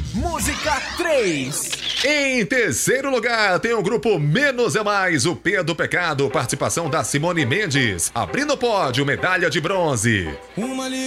Música 3. Em terceiro lugar, tem o grupo Menos é Mais, o P do Pecado, participação da Simone Mendes. Abrindo o pódio, medalha de bronze.